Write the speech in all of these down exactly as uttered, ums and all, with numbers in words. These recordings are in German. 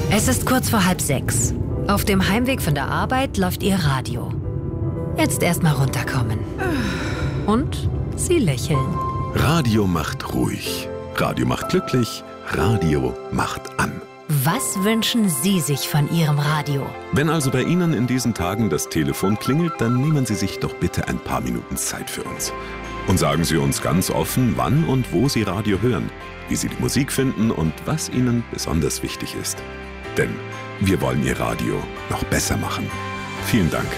Es ist kurz vor halb sechs. Auf dem Heimweg von der Arbeit läuft ihr Radio. Jetzt erstmal runterkommen. Und sie lächeln. Radio macht ruhig. Radio macht glücklich. Radio macht an. Was wünschen Sie sich von Ihrem Radio? Wenn also bei Ihnen in diesen Tagen das Telefon klingelt, dann nehmen Sie sich doch bitte ein paar Minuten Zeit für uns. Und sagen Sie uns ganz offen, wann und wo Sie Radio hören, wie Sie die Musik finden und was Ihnen besonders wichtig ist. Denn wir wollen Ihr Radio noch besser machen. Vielen Dank.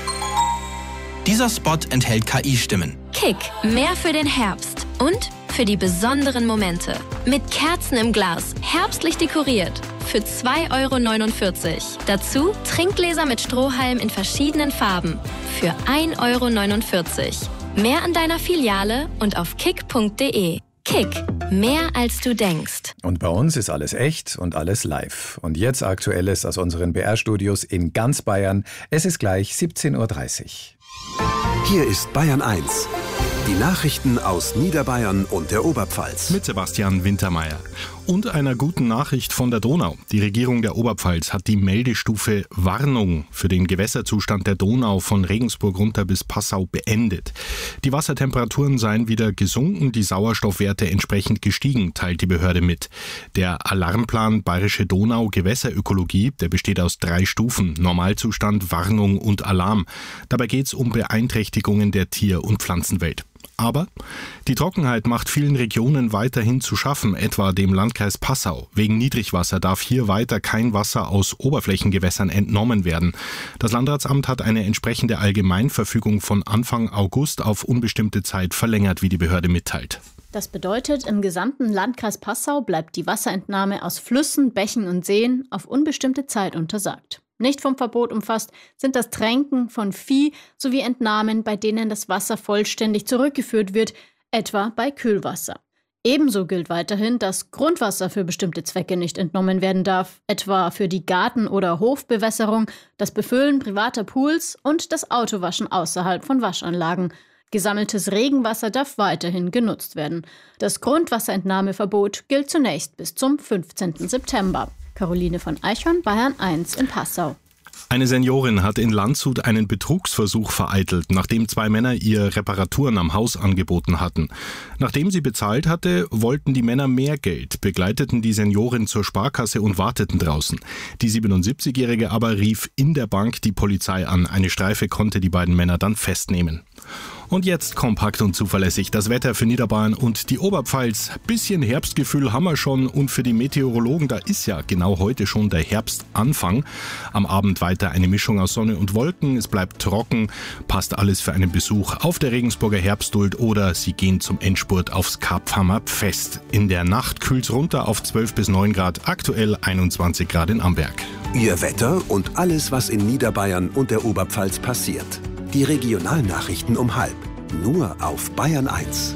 Dieser Spot enthält K I-Stimmen. Kick, mehr für den Herbst und für die besonderen Momente. Mit Kerzen im Glas, herbstlich dekoriert. Für zwei Euro neunundvierzig. Dazu Trinkgläser mit Strohhalm in verschiedenen Farben. Für ein Euro neunundvierzig. Mehr an deiner Filiale und auf kick punkt de. Kick, mehr als du denkst. Und bei uns ist alles echt und alles live. Und jetzt Aktuelles aus unseren B R-Studios in ganz Bayern. Es ist gleich siebzehn Uhr dreißig. Hier ist Bayern eins. Die Nachrichten aus Niederbayern und der Oberpfalz. Mit Sebastian Wintermeyer. Und einer guten Nachricht von der Donau. Die Regierung der Oberpfalz hat die Meldestufe Warnung für den Gewässerzustand der Donau von Regensburg runter bis Passau beendet. Die Wassertemperaturen seien wieder gesunken, die Sauerstoffwerte entsprechend gestiegen, teilt die Behörde mit. Der Alarmplan Bayerische Donau Gewässerökologie, der besteht aus drei Stufen: Normalzustand, Warnung und Alarm. Dabei geht es um Beeinträchtigungen der Tier- und Pflanzenwelt. Aber die Trockenheit macht vielen Regionen weiterhin zu schaffen, etwa dem Landkreis Passau. Wegen Niedrigwasser darf hier weiter kein Wasser aus Oberflächengewässern entnommen werden. Das Landratsamt hat eine entsprechende Allgemeinverfügung von Anfang August auf unbestimmte Zeit verlängert, wie die Behörde mitteilt. Das bedeutet, im gesamten Landkreis Passau bleibt die Wasserentnahme aus Flüssen, Bächen und Seen auf unbestimmte Zeit untersagt. Nicht vom Verbot umfasst sind das Tränken von Vieh sowie Entnahmen, bei denen das Wasser vollständig zurückgeführt wird, etwa bei Kühlwasser. Ebenso gilt weiterhin, dass Grundwasser für bestimmte Zwecke nicht entnommen werden darf, etwa für die Garten- oder Hofbewässerung, das Befüllen privater Pools und das Autowaschen außerhalb von Waschanlagen. Gesammeltes Regenwasser darf weiterhin genutzt werden. Das Grundwasserentnahmeverbot gilt zunächst bis zum fünfzehnten September. Caroline von Eichhorn, Bayern eins in Passau. Eine Seniorin hat in Landshut einen Betrugsversuch vereitelt, nachdem zwei Männer ihr Reparaturen am Haus angeboten hatten. Nachdem sie bezahlt hatte, wollten die Männer mehr Geld, begleiteten die Seniorin zur Sparkasse und warteten draußen. Die siebenundsiebzigjährige aber rief in der Bank die Polizei an. Eine Streife konnte die beiden Männer dann festnehmen. Und jetzt kompakt und zuverlässig das Wetter für Niederbayern und die Oberpfalz. Bisschen Herbstgefühl haben wir schon und für die Meteorologen, da ist ja genau heute schon der Herbstanfang. Am Abend weiter eine Mischung aus Sonne und Wolken, es bleibt trocken, passt alles für einen Besuch auf der Regensburger Herbstduld oder Sie gehen zum Endspurt aufs Karpfhammer Pfest. In der Nacht kühlt's runter auf zwölf bis neun Grad, aktuell einundzwanzig Grad in Amberg. Ihr Wetter und alles, was in Niederbayern und der Oberpfalz passiert. Die Regionalnachrichten um halb. Nur auf Bayern eins.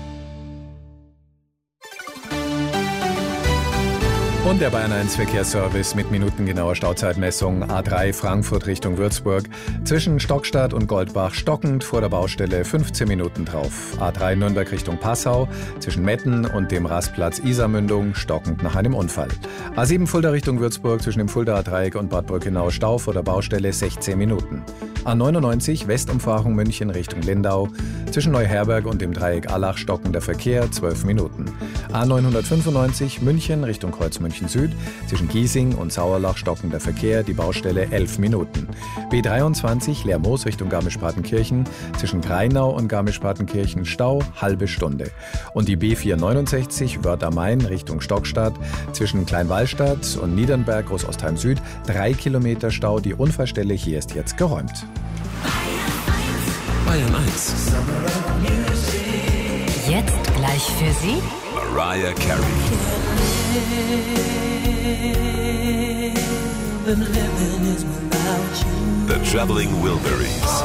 Und der Bayern eins Verkehrsservice mit minutengenauer Stauzeitmessung. A drei Frankfurt Richtung Würzburg. Zwischen Stockstadt und Goldbach stockend vor der Baustelle fünfzehn Minuten drauf. A drei Nürnberg Richtung Passau. Zwischen Metten und dem Rastplatz Isarmündung stockend nach einem Unfall. A sieben Fulda Richtung Würzburg zwischen dem Fuldaer Dreieck und Bad Brückenau Stau vor der Baustelle sechzehn Minuten. A neunundneunzig Westumfahrung München Richtung Lindau. Zwischen Neuherberg und dem Dreieck Allach stockender Verkehr zwölf Minuten. A neunhundertfünfundneunzig München Richtung Kreuz München Süd. Zwischen Giesing und Sauerlach stockender Verkehr, die Baustelle elf Minuten. B dreiundzwanzig Lermoos Richtung Garmisch-Partenkirchen. Zwischen Greinau und Garmisch-Partenkirchen Stau halbe Stunde. Und die B vierhundertneunundsechzig Wörth am Main Richtung Stockstadt. Zwischen Kleinwallstadt und Niedernberg Großostheim Süd drei Kilometer Stau. Die Unfallstelle hier ist jetzt geräumt. Bayern eins. Jetzt gleich für Sie Mariah Carey. The Traveling Wilburys.